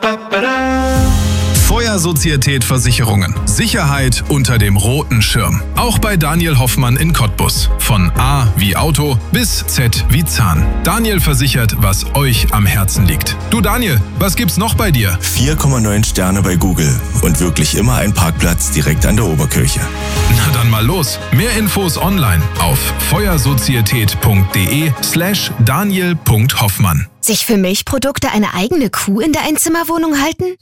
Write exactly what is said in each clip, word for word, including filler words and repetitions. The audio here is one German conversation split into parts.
Feuersozietät Versicherungen. Sicherheit unter dem roten Schirm. Auch bei Daniel Hoffmann in Cottbus. Von A wie Auto bis Z wie Zahn. Daniel versichert, was euch am Herzen liegt. Du Daniel, was gibt's noch bei dir? vier Komma neun Sterne bei Google und wirklich immer ein Parkplatz direkt an der Oberkirche. Na dann mal los. Mehr Infos online auf feuersozietät.de slash daniel.hoffmann. Sich für Milchprodukte eine eigene Kuh in der Einzimmerwohnung halten?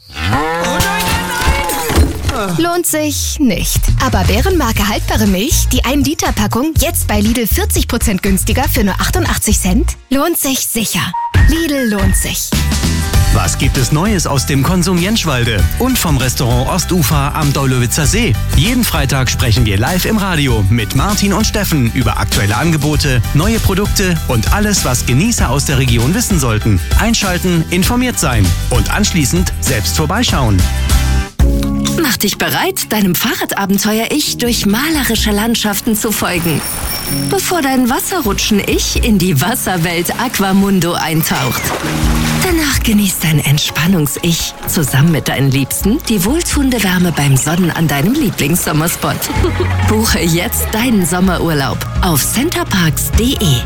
Lohnt sich nicht. Aber Bärenmarke haltbare Milch, die ein Liter Packung, jetzt bei Lidl vierzig Prozent günstiger für nur achtundachtzig Cent? Lohnt sich sicher. Lidl lohnt sich. Was gibt es Neues aus dem Konsum Jenschwalde und vom Restaurant Ostufer am Deulowitzer See? Jeden Freitag sprechen wir live im Radio mit Martin und Steffen über aktuelle Angebote, neue Produkte und alles, was Genießer aus der Region wissen sollten. Einschalten, informiert sein und anschließend selbst vorbeischauen. Mach dich bereit, deinem Fahrradabenteuer-Ich durch malerische Landschaften zu folgen, bevor dein Wasserrutschen-Ich in die Wasserwelt Aquamundo eintaucht. Danach genießt dein Entspannungs-Ich zusammen mit deinen Liebsten die wohltuende Wärme beim Sonnen an deinem Lieblingssommerspot. Buche jetzt deinen Sommerurlaub auf centerparks punkt de.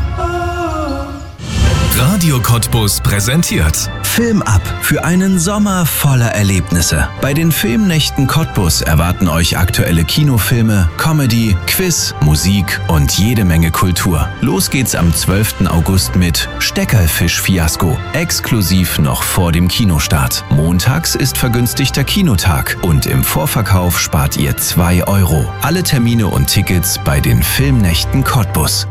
Radio Cottbus präsentiert Film ab für einen Sommer voller Erlebnisse. Bei den Filmnächten Cottbus erwarten euch aktuelle Kinofilme, Comedy, Quiz, Musik und jede Menge Kultur. Los geht's am zwölften August mit Steckerfisch-Fiasko, exklusiv noch vor dem Kinostart. Montags ist vergünstigter Kinotag und im Vorverkauf spart ihr zwei Euro. Alle Termine und Tickets bei den Filmnächten Cottbus.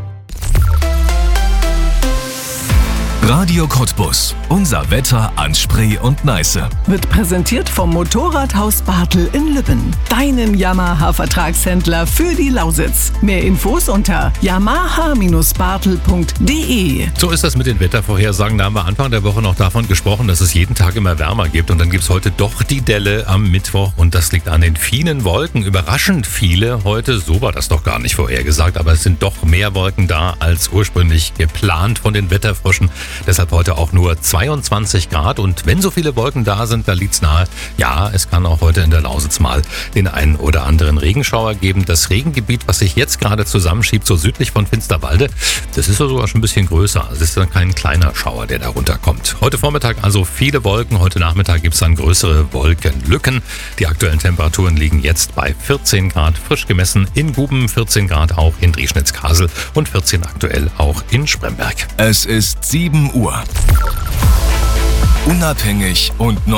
Radio Cottbus. Unser Wetter an Spree und Neiße. Wird präsentiert vom Motorradhaus Bartel in Lübben. Deinem Yamaha-Vertragshändler für die Lausitz. Mehr Infos unter yamaha Bindestrich bartel punkt de. So ist das mit den Wettervorhersagen. Da haben wir Anfang der Woche noch davon gesprochen, dass es jeden Tag immer wärmer gibt. Und dann gibt es heute doch die Delle am Mittwoch. Und das liegt an den vielen Wolken. Überraschend viele heute. So war das doch gar nicht vorhergesagt. Aber es sind doch mehr Wolken da als ursprünglich geplant von den Wetterfröschen. Deshalb heute auch nur zweiundzwanzig Grad. Und wenn so viele Wolken da sind, da liegt's nahe. Ja, es kann auch heute in der Lausitz mal den einen oder anderen Regenschauer geben. Das Regengebiet, was sich jetzt gerade zusammenschiebt, so südlich von Finsterwalde, das ist sogar schon ein bisschen größer. Es ist dann kein kleiner Schauer, der da runterkommt. Heute Vormittag also viele Wolken. Heute Nachmittag gibt's dann größere Wolkenlücken. Die aktuellen Temperaturen liegen jetzt bei vierzehn Grad, frisch gemessen in Guben, vierzehn Grad auch in Drieschnitz-Kasel und vierzehn aktuell auch in Spremberg. Es ist sieben Uhr. Unabhängig und neu.